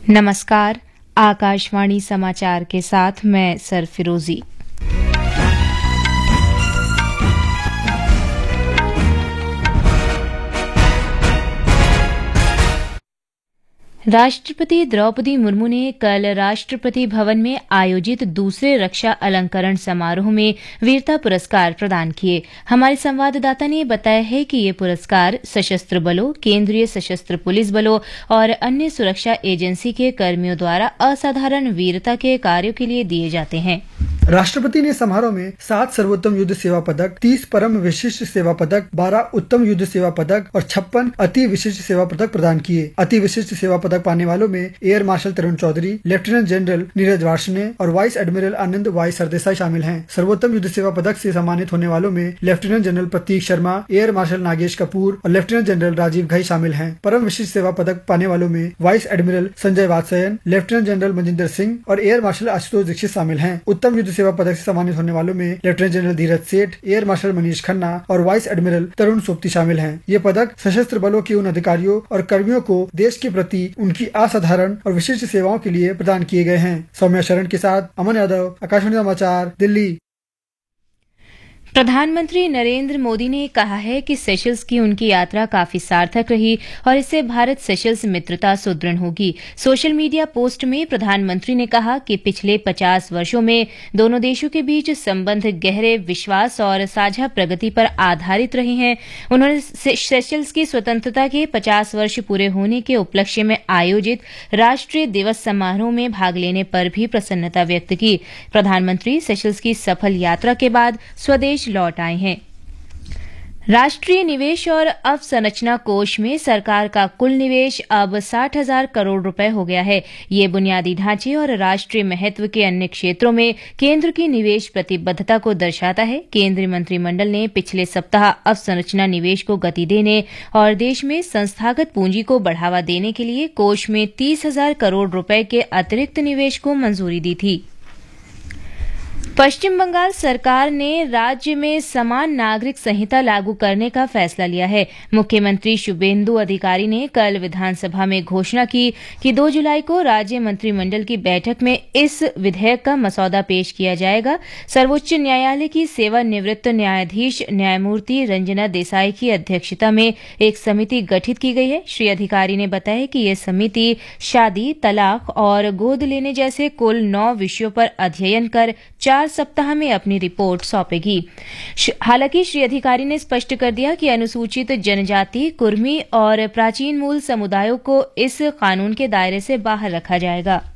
नमस्कार। आकाशवाणी समाचार के साथ मैं सरफिरोजी। राष्ट्रपति द्रौपदी मुर्मू ने कल राष्ट्रपति भवन में आयोजित दूसरे रक्षा अलंकरण समारोह में वीरता पुरस्कार प्रदान किए। हमारे संवाददाता ने बताया है कि ये पुरस्कार सशस्त्र बलों, केंद्रीय सशस्त्र पुलिस बलों और अन्य सुरक्षा एजेंसी के कर्मियों द्वारा असाधारण वीरता के कार्यों के लिए दिए जाते हैं। राष्ट्रपति ने समारोह में 7 सर्वोत्तम युद्ध सेवा पदक, 30 परम विशिष्ट सेवा पदक, 12 उत्तम युद्ध सेवा पदक और 56 अति विशिष्ट सेवा पदक प्रदान किए। अति विशिष्ट सेवा पदक पाने वालों में एयर मार्शल तरुण चौधरी, लेफ्टिनेंट जनरल नीरज वार्ष्णेय और वाइस एडमिरल आनंद वाई सरदेसाई शामिल हैं। सर्वोत्तम युद्ध सेवा पदक से सम्मानित होने वालों में लेफ्टिनेंट जनरल प्रतीक शर्मा, एयर मार्शल नागेश कपूर और लेफ्टिनेंट जनरल राजीव घई शामिल हैं। परम विशिष्ट सेवा पदक पाने वालों में vice admiral Sanjay Vatsyayan, lieutenant general Manjinder Singh और एयर मार्शल आशुतोष दीक्षित शामिल हैं। उत्तम युद्ध सेवा पदक से सम्मानित होने वालों में लेफ्टिनेंट जनरल धीरज सेठ, एयर मार्शल मनीष खन्ना और वाइस एडमिरल तरुण सोपती शामिल हैं। ये पदक सशस्त्र बलों के उन अधिकारियों और कर्मियों को देश के प्रति उनकी असाधारण और विशिष्ट सेवाओं के लिए प्रदान किए गए हैं। सौम्या शरण के साथ अमन यादव, आकाशवाणी समाचार, दिल्ली। प्रधानमंत्री नरेंद्र मोदी ने कहा है कि सेशल्स की उनकी यात्रा काफी सार्थक रही और इससे भारत सेशल्स मित्रता सुदृढ़ होगी। सोशल मीडिया पोस्ट में प्रधानमंत्री ने कहा कि पिछले 50 वर्षों में दोनों देशों के बीच संबंध गहरे विश्वास और साझा प्रगति पर आधारित रहे हैं। उन्होंने सेशल्स की स्वतंत्रता के 50 वर्ष पूरे होने के उपलक्ष्य में आयोजित राष्ट्रीय दिवस समारोह में भाग लेने पर भी प्रसन्नता व्यक्त की। प्रधानमंत्री सेशल्स की सफल यात्रा के बाद स्वदेश लौट आए हैं। राष्ट्रीय निवेश और अवसंरचना कोष में सरकार का कुल निवेश अब 60,000 करोड़ रुपए हो गया है। ये बुनियादी ढांचे और राष्ट्रीय महत्व के अन्य क्षेत्रों में केंद्र की निवेश प्रतिबद्धता को दर्शाता है। केंद्रीय मंत्रिमंडल ने पिछले सप्ताह अवसंरचना निवेश को गति देने और देश में संस्थागत पूंजी को बढ़ावा देने के लिए कोष में 30,000 करोड़ रुपए के अतिरिक्त निवेश को मंजूरी दी थी। पश्चिम बंगाल सरकार ने राज्य में समान नागरिक संहिता लागू करने का फैसला लिया है। मुख्यमंत्री शुभेंदु अधिकारी ने कल विधानसभा में घोषणा की कि 2 जुलाई को राज्य मंत्रिमंडल की बैठक में इस विधेयक का मसौदा पेश किया जाएगा। सर्वोच्च न्यायालय की सेवानिवृत्त न्यायाधीश न्यायमूर्ति रंजना देसाई की अध्यक्षता में एक समिति गठित की गई है। श्री अधिकारी ने बताया कि यह समिति शादी, तलाक और गोद लेने जैसे कुल 9 विषयों पर अध्ययन कर 4 सप्ताह में अपनी रिपोर्ट सौंपेगी। हालांकि श्री अधिकारी ने स्पष्ट कर दिया कि अनुसूचित जनजाति, कुर्मी और प्राचीन मूल समुदायों को इस कानून के दायरे से बाहर रखा जाएगा।